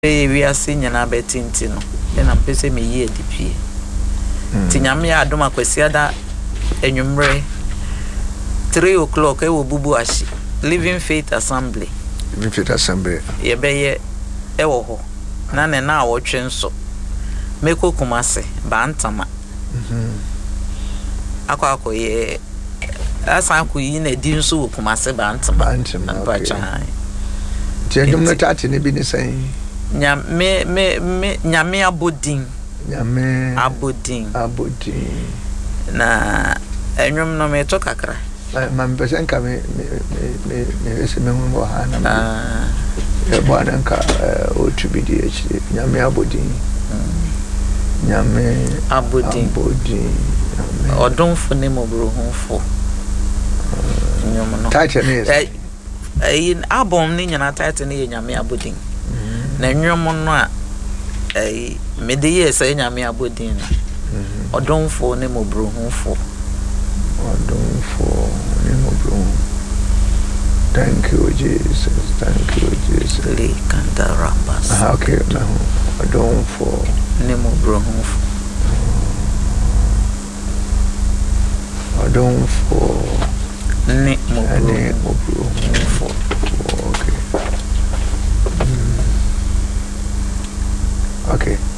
we are seeing an abetintino. Then I'm busy me ye DP. Tinyamia Adoma Quesiada and Yumbre 3 o'clock. I will bubu ashi. Living Faith Assembly. Living Faith Assembly. Ye be ewo. Nane na watching so. Meko Kumase, Bantama. Ako ye. Asa ku yi na di nso Kumase Bantama. Okay. Tianyum no tati ne bi ne sai. Nyame abodin. Nyame abodin. Na enwum no me to kakra. Ma me pese nka me ese me hu ha na. E bo anka o tubi di echi. Nyame abodin. Nyame abodin. Odonfo ne mobro honfo. Nyum no. Tati ne in album ni nyana title ni nyame abodin. Na nwom no a me de ye say nyame abodin. Odonfo ne mobro honfo. Odonfo ne mobro. Thank you Jesus. Thank you Jesus. Le kandarambas. Okay, now odonfo ne mobro honfo. Odonfo ne mobro honfo. Okay. Okay.